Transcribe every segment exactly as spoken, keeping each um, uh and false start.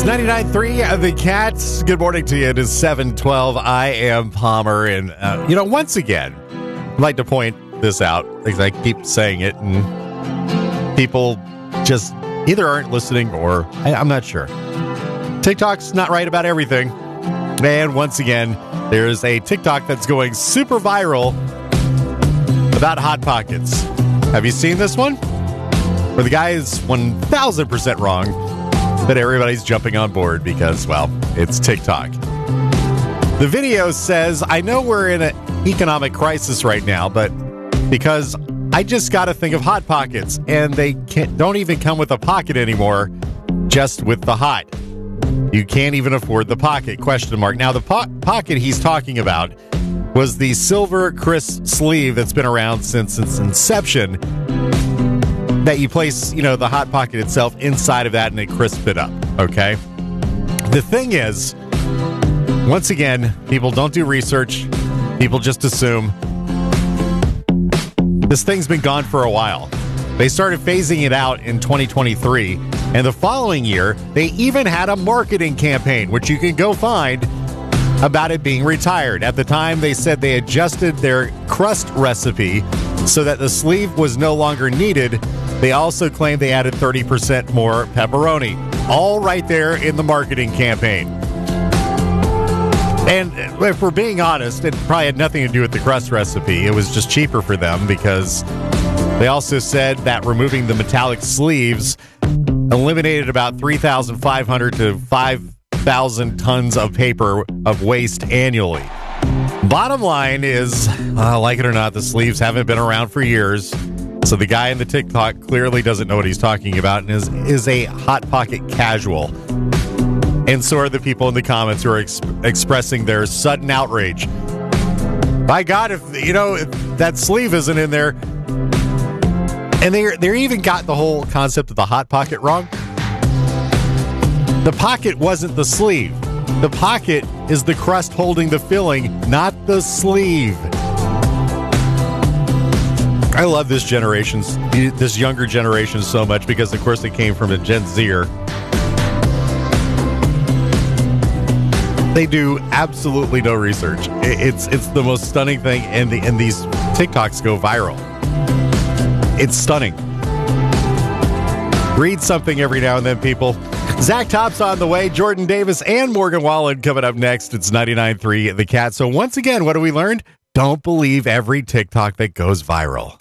It's ninety-nine point three The Cats. Good morning to you. It is seven twelve. I am Palmer. And, uh, you know, once again, I'd like to point this out because I keep saying it and people just either aren't listening or I, I'm not sure. TikTok's not right about everything. And once again, there's a TikTok that's going super viral about Hot Pockets. Have you seen this one? Where the guy is one thousand percent wrong, but everybody's jumping on board because, well, it's TikTok. The video says, I know we're in an economic crisis right now, but because I just got to think of Hot Pockets, and they can't, don't even come with a pocket anymore, just with the hot. You can't even afford the pocket, question mark. Now, the po- pocket he's talking about was the silver crisp sleeve that's been around since its inception, that you place, you know, the Hot Pocket itself inside of that and it crisps it up, okay? The thing is, once again, people don't do research. People just assume. This thing's been gone for a while. They started phasing it out in twenty twenty-three, and the following year, they even had a marketing campaign, which you can go find, about it being retired. At the time, they said they adjusted their crust recipe so that the sleeve was no longer needed. They also claimed they added thirty percent more pepperoni. All right there in the marketing campaign. And if we're being honest, it probably had nothing to do with the crust recipe. It was just cheaper for them because they also said that removing the metallic sleeves eliminated about three thousand five hundred to five thousand tons of paper of waste annually. Bottom line is, uh, like it or not, the sleeves haven't been around for years. So the guy in the TikTok clearly doesn't know what he's talking about and is, is a Hot Pocket casual. And so are the people in the comments who are ex- expressing their sudden outrage. By God, if, you know, if that sleeve isn't in there. And they they even got the whole concept of the Hot Pocket wrong. The pocket wasn't the sleeve. The pocket is the crust holding the filling, not the sleeve. I love this generation's, this younger generation so much because, of course, it came from a Gen Zer. They do absolutely no research. It's it's the most stunning thing, and the and these TikToks go viral. It's stunning. Read something every now and then, people. Zach Top's on the way. Jordan Davis and Morgan Wallen coming up next. It's ninety-nine point three The Cat. So once again, what have we learned? Don't believe every TikTok that goes viral.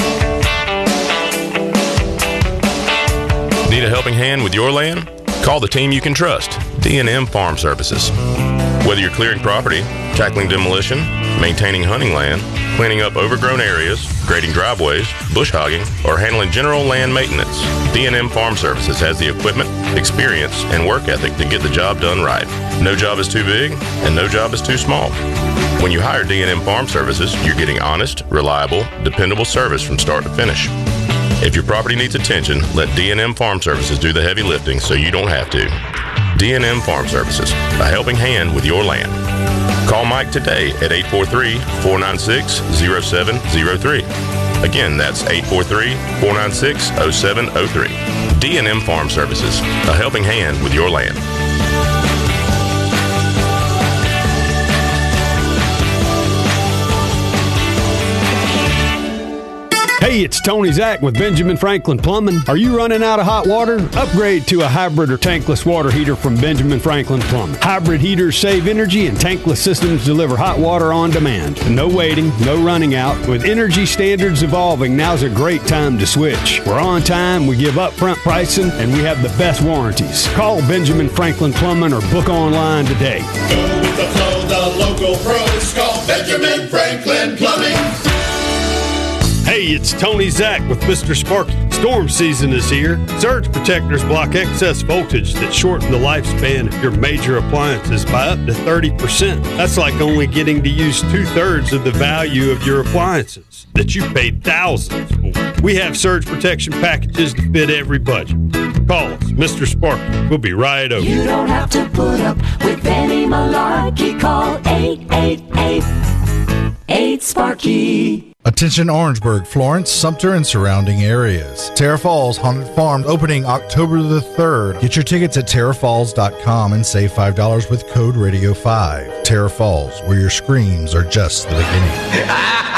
Need a helping hand with your land? Call the team you can trust, D and M Farm Services. Whether you're clearing property, tackling demolition, maintaining hunting land, cleaning up overgrown areas, grading driveways, bush hogging, or handling general land maintenance, D and M Farm Services has the equipment, experience, and work ethic to get the job done right. No job is too big, and no job is too small. When you hire D and M Farm Services, you're getting honest, reliable, dependable service from start to finish. If your property needs attention, let D and M Farm Services do the heavy lifting so you don't have to. D and M Farm Services, a helping hand with your land. Call Mike today at eight four three, four nine six, zero seven zero three. Again, that's eight four three, four nine six, zero seven zero three. D and M Farm Services, a helping hand with your land. Hey, it's Tony Zach with Benjamin Franklin Plumbing. Are you running out of hot water? Upgrade to a hybrid or tankless water heater from Benjamin Franklin Plumbing. Hybrid heaters save energy and tankless systems deliver hot water on demand. No waiting, no running out. With energy standards evolving, now's a great time to switch. We're on time, we give upfront pricing, and we have the best warranties. Call Benjamin Franklin Plumbing or book online today. Go with the flow, the local pros. Call Benjamin Franklin Plumbing. Hey, it's Tony Zach with Mister Sparky. Storm season is here. Surge protectors block excess voltage that shorten the lifespan of your major appliances by up to thirty percent. That's like only getting to use two-thirds of the value of your appliances that you paid thousands for. We have surge protection packages to fit every budget. Call us, Mister Sparky. We'll be right over. You don't have to put up with any malarkey. Call eight eight eight, eight Sparky. Attention Orangeburg, Florence, Sumter, and surrounding areas. Terra Falls Haunted Farm opening October the third. Get your tickets at terra falls dot com and save five dollars with code radio five. Terra Falls, where your screams are just the beginning.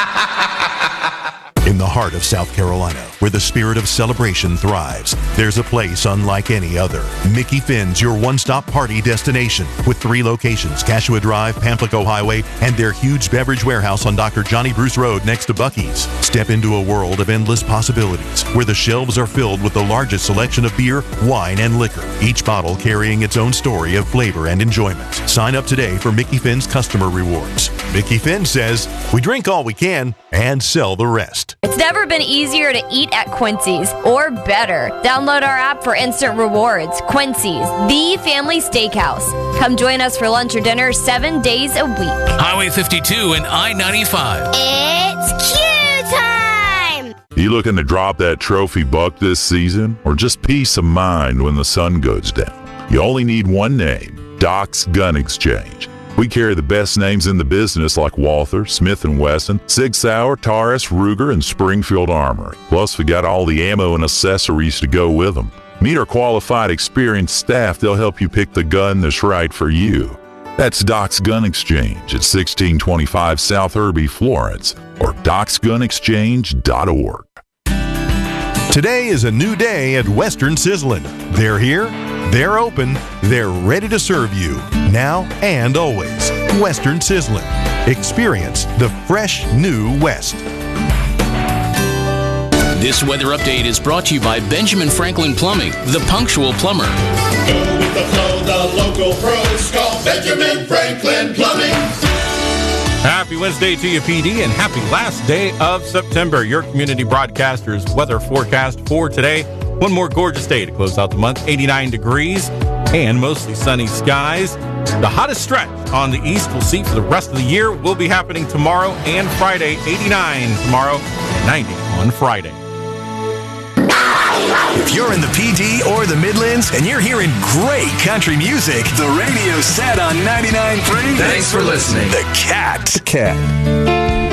In the heart of South Carolina, where the spirit of celebration thrives, there's a place unlike any other. Mickey Finn's your one-stop party destination with three locations, Cashua Drive, Pamplico Highway, and their huge beverage warehouse on Doctor Johnny Bruce Road next to Buc-ee's. Step into a world of endless possibilities where the shelves are filled with the largest selection of beer, wine, and liquor, each bottle carrying its own story of flavor and enjoyment. Sign up today for Mickey Finn's customer rewards. Mickey Finn says, we drink all we can and sell the rest. It's never been easier to eat at Quincy's, or better. Download our app for instant rewards. Quincy's, the family steakhouse. Come join us for lunch or dinner seven days a week. Highway fifty-two and I ninety-five. It's Q time! You looking to drop that trophy buck this season, or just peace of mind when the sun goes down? You only need one name, Doc's Gun Exchange. We carry the best names in the business like Walther, Smith and Wesson, Sig Sauer, Taurus, Ruger, and Springfield Armory. Plus, we got all the ammo and accessories to go with them. Meet our qualified, experienced staff. They'll help you pick the gun that's right for you. That's Doc's Gun Exchange at sixteen twenty-five South Irby, Florence, or docs gun exchange dot org. Today is a new day at Western Sizzlin'. They're here, they're open, they're ready to serve you, now and always. Western Sizzlin'. Experience the fresh new West. This weather update is brought to you by Benjamin Franklin Plumbing, the punctual plumber. Go with the flow, the local pros call Benjamin Franklin Plumbing. Happy Wednesday to you, P D, and happy last day of September. Your community broadcaster's weather forecast for today. One more gorgeous day to close out the month. eighty-nine degrees and mostly sunny skies. The hottest stretch on the east we'll see for the rest of the year will be happening tomorrow and Friday. eighty-nine tomorrow and ninety on Friday. If you're in the P D or the Midlands and you're hearing great country music, the radio's set on ninety-nine point three. Thanks for listening. The Cat. The Cat.